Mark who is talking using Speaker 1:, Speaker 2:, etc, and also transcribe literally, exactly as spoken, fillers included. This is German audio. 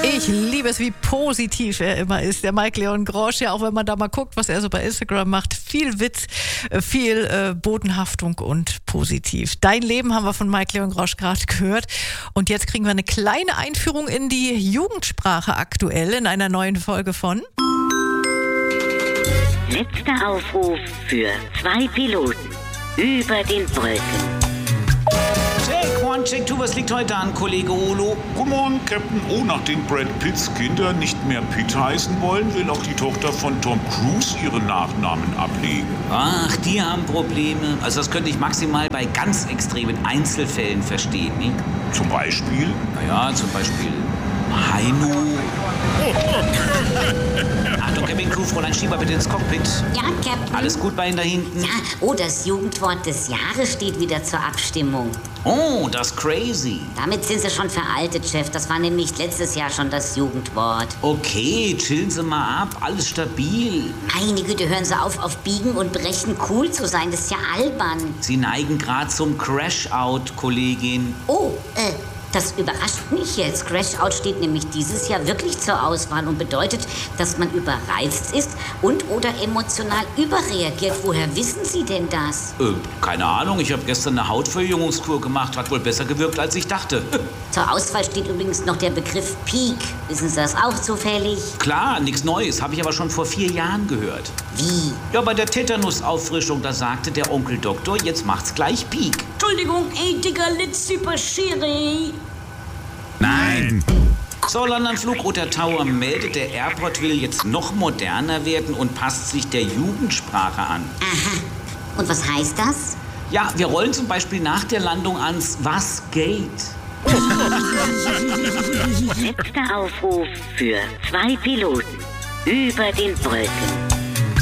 Speaker 1: Ich liebe es, wie positiv er immer ist, der Mike Leon Grosch. Ja, auch wenn man da mal guckt, was er so bei Instagram macht. Viel Witz, viel äh, Bodenhaftung und positiv. Dein Leben haben wir von Mike Leon Grosch gerade gehört. Und jetzt kriegen wir eine kleine Einführung in die Jugendsprache aktuell in einer neuen Folge von...
Speaker 2: Letzter Aufruf für zwei Piloten über den Brücken.
Speaker 3: Check, one, check, two, was liegt heute an, Kollege Olo?
Speaker 4: Guten Morgen, Captain. Oh, nachdem Brad Pitts Kinder nicht mehr Pitt heißen wollen, will auch die Tochter von Tom Cruise ihren Nachnamen ablegen.
Speaker 3: Ach, die haben Probleme. Also das könnte ich maximal bei ganz extremen Einzelfällen verstehen, ne?
Speaker 4: Zum Beispiel?
Speaker 3: Naja, zum Beispiel Heino. Achtung, Cabin Crew, Fräulein Schieber, bitte ins Cockpit.
Speaker 5: Ja, Captain.
Speaker 3: Alles gut bei Ihnen da hinten?
Speaker 5: Ja, oh, das Jugendwort des Jahres steht wieder zur Abstimmung.
Speaker 3: Oh, das ist crazy.
Speaker 5: Damit sind Sie schon veraltet, Chef. Das war nämlich letztes Jahr schon das Jugendwort.
Speaker 3: Okay, chillen Sie mal ab, alles stabil.
Speaker 5: Meine Güte, hören Sie auf, auf Biegen und Brechen cool zu sein. Das ist ja albern.
Speaker 3: Sie neigen gerade zum Crash-Out, Kollegin.
Speaker 5: Oh, äh... Das überrascht mich jetzt. Crash-Out steht nämlich dieses Jahr wirklich zur Auswahl und bedeutet, dass man überreizt ist und oder emotional überreagiert. Woher wissen Sie denn das?
Speaker 3: Äh, keine Ahnung. Ich habe gestern eine Hautverjüngungskur gemacht. Hat wohl besser gewirkt, als ich dachte.
Speaker 5: Zur Auswahl steht übrigens noch der Begriff Peak. Wissen Sie das auch zufällig?
Speaker 3: Klar, nichts Neues. Habe ich aber schon vor vier Jahren gehört.
Speaker 5: Wie?
Speaker 3: Ja, bei der Tetanusauffrischung, da sagte der Onkel Doktor, jetzt macht's gleich Peak.
Speaker 5: Entschuldigung, ey, Digga, Litz super Schiri.
Speaker 4: Nein!
Speaker 3: So, London Flugroute Tower meldet, der Airport will jetzt noch moderner werden und passt sich der Jugendsprache an.
Speaker 5: Aha. Und was heißt das?
Speaker 3: Ja, wir rollen zum Beispiel nach der Landung ans Was geht?
Speaker 2: Letzter Aufruf für zwei Piloten über den Brücken.